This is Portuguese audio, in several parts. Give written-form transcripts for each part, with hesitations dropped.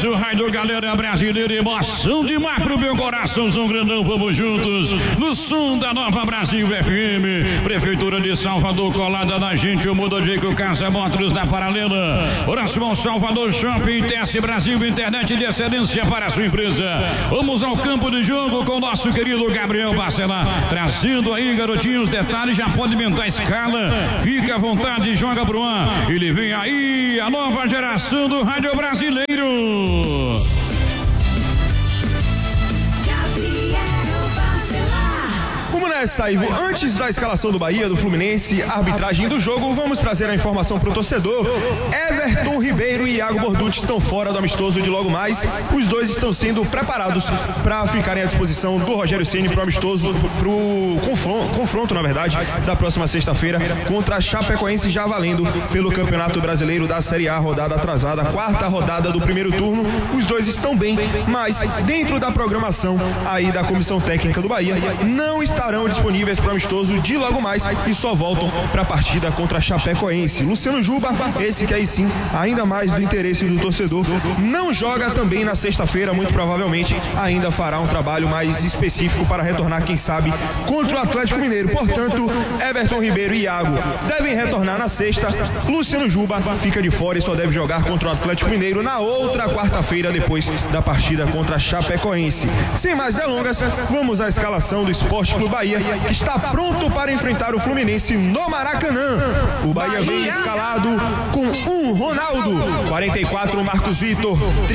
abraço, Rádio Galera Brasileira, emoção demais pro meu coração, São Grandão, vamos juntos, no som da Nova Brasil FM, Prefeitura de Salvador, colada na gente, o Mudodico Casa Motors da Paralela, próximo Salvador Shopping, TS Brasil, internet de excelência para a sua empresa. Vamos ao campo de jogo com o nosso querido Gabriel Bacelar, trazendo aí, garotinhos, detalhes, já pode inventar a escala, fica à vontade, joga pro ar, ele vem aí, a nova geração do Rádio Brasileiro. Vamos nessa, Ivo. Antes da escalação do Bahia, do Fluminense, arbitragem do jogo, vamos trazer a informação para o torcedor. Everton Ribeiro e Iago Borducci estão fora do amistoso de logo mais. Os dois estão sendo preparados para ficarem à disposição do Rogério Ceni para o amistoso, para o confronto, na verdade, da próxima sexta-feira contra a Chapecoense, já valendo pelo Campeonato Brasileiro da Série A, rodada atrasada, quarta rodada do primeiro turno. Os dois estão bem, mas dentro da programação aí da Comissão Técnica do Bahia, não estarão disponíveis para o amistoso de logo mais e só voltam para a partida contra a Chapecoense. Luciano Juba, esse que aí sim, ainda mais do interesse do torcedor, não joga também na sexta-feira, muito provavelmente ainda fará um trabalho mais específico para retornar, quem sabe, contra o Atlético Mineiro. Portanto, Everton Ribeiro e Iago devem retornar na sexta. Luciano Juba fica de fora e só deve jogar contra o Atlético Mineiro na outra quarta-feira, depois da partida contra a Chapecoense. Sem mais delongas, vamos à escalação do Esporte Clube Bahia, que está pronto para enfrentar o Fluminense no Maracanã. O Bahia vem escalado com um Ronaldo, 44 Marcos Vitor,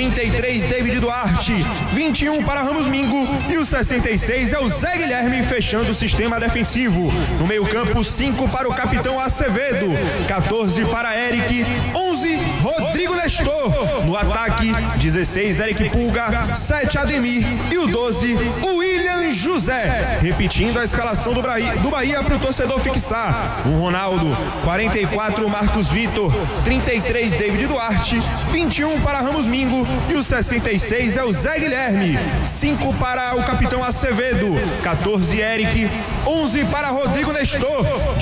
33 David Duarte, 21 para Ramos Mingo e o 66 é o Zé Guilherme, fechando o sistema defensivo. No meio-campo, 5 para o capitão Acevedo, 14 para Eric, 11 Rodrigo Nestor. No ataque, 16 Eric Pulga, 7 Ademir e o 12 William José. Repetindo a escalação do Bahia para o torcedor fixar: um Ronaldo, 44 Marcos Vitor, 33 David Duarte, 21 para Ramos Mingo e o 66 é o Zé Guilherme, 5 para o capitão Acevedo, 14 Eric, 11 para Rodrigo Nestor,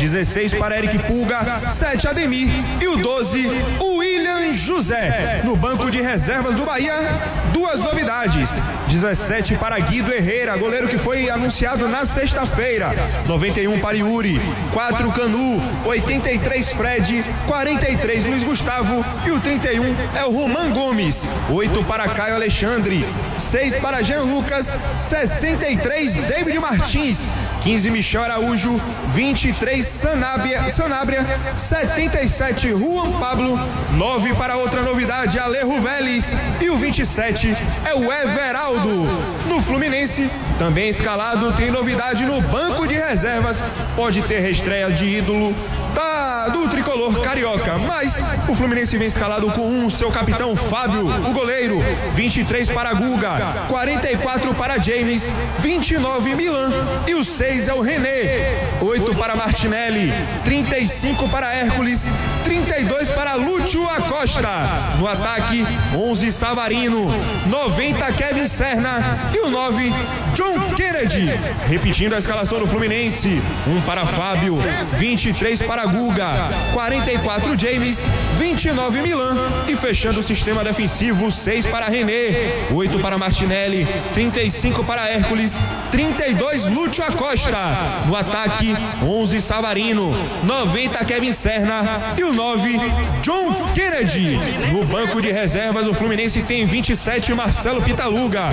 16 para Eric Pulga, 7 Ademir e o 12 William José. No banco de reservas do Bahia, duas novidades: 17 para Guido Herrera, goleiro que foi anunciado na sexta-feira, 91 para Yuri, 4 Canu, 83 Fred, 43 Luiz Gustavo e o 31 é o Roman Gomes, 8 para Caio Alexandre, 6 para Jean Lucas, 63 David Martins, 15 Michel Araújo, 23 Sanabria, 77 Juan Pablo, 9 para outra novidade Alejo Vélez e o 27 é o Everaldo. No Fluminense, também escalado, tem novidade no banco de reservas, pode ter reestreia de ídolo do tricolor carioca, mas o Fluminense vem escalado com seu capitão Fábio, o goleiro, 23 para Guga, 44 para James, 29 Milan e o 6 é o René, 8 para Martinelli, 35 para Hércules, 32 para Lúcio Acosta. No ataque, 11 Savarino, 90 Kevin Serna e o 9 John Kennedy. Repetindo a escalação do Fluminense: 1 para Fábio, 23 para Guga, 44 James, 29 Milan e fechando o sistema defensivo, 6 para René, 8 para Martinelli, 35 para Hércules, 32 Lúcio Acosta. No ataque, 11 Savarino, 90 Kevin Serna e o 9 John Kennedy. No banco de reservas, o Fluminense tem 27 Marcelo Pitaluga,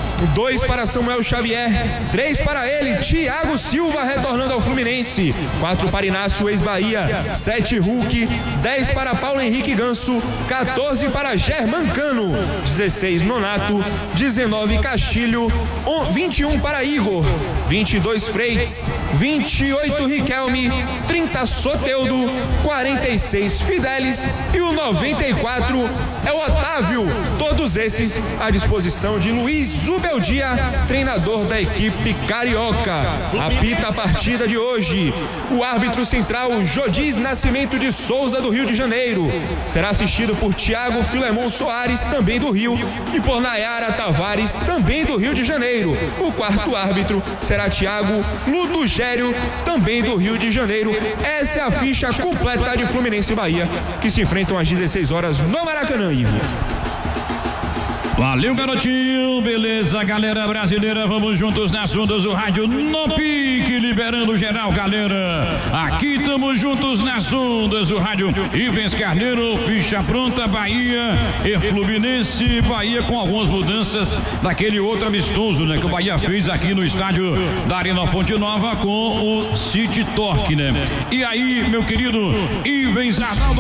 2 para Samuel Xavier, 3 para ele, Thiago Silva, retornando ao Fluminense, 4 para Inácio, ex-Bahia, 7 Hulk, 10 para Paulo Henrique Ganso, 14 para Germancano, 16 Nonato, 19 Castilho, 21 para Igor, 22 Freitas, 28 Riquelme, 30 Soteldo, 46 Fidelis e o 94 é o Otávio. Todos esses à disposição de Luiz Zubeldia, treinador da equipe carioca. Apita a partida de hoje o árbitro central Jodiz Nascimento de Souza, do Rio de Janeiro. Será assistido por Thiago Filemon Soares, também do Rio, e por Nayara Tavares, também do Rio de Janeiro. O quarto árbitro será Thiago Ludogério, também do Rio de Janeiro. Essa é a ficha completa de Fluminense e Bahia, que se enfrentam às 16 horas no Maracanã, Ivo. Valeu, garotinho. Beleza, galera brasileira. Vamos juntos nas ondas do rádio no pique, liberando geral, galera. Aqui estamos juntos nas ondas do rádio. Ivens Carneiro, ficha pronta, Bahia e Fluminense. Bahia com algumas mudanças daquele outro amistoso, né? Que o Bahia fez aqui no estádio da Arena Fonte Nova com o City Torque, né? E aí, meu querido Ivens Arnaldo.